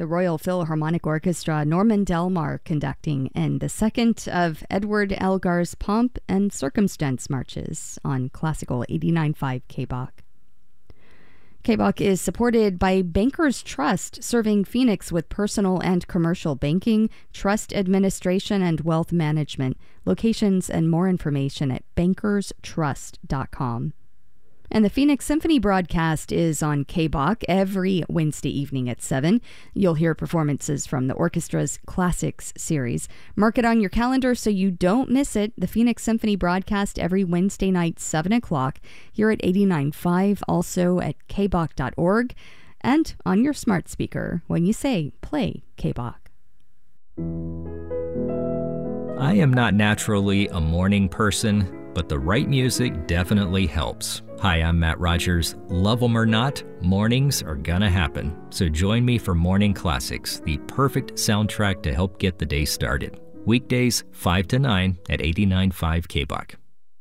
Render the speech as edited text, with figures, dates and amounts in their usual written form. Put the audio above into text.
the Royal Philharmonic Orchestra, Norman Delmar conducting, and the second of Edward Elgar's Pomp and Circumstance marches on Classical 89.5 KBOK. KBOK is supported by Bankers Trust, serving Phoenix with personal and commercial banking, trust administration, and wealth management. Locations and more information at bankerstrust.com. And the Phoenix Symphony broadcast is on KBOK every Wednesday evening at 7. You'll hear performances from the orchestra's Classics series. Mark it on your calendar so you don't miss it. The Phoenix Symphony broadcast every Wednesday night, 7 o'clock, here at 89.5, also at kbok.org, and on your smart speaker when you say, play KBOK. I am not naturally a morning person, but the right music definitely helps. Hi, I'm Matt Rogers. Love them or not, mornings are gonna happen. So join me for Morning Classics, the perfect soundtrack to help get the day started. Weekdays 5 to 9 at 89.5 KBOK.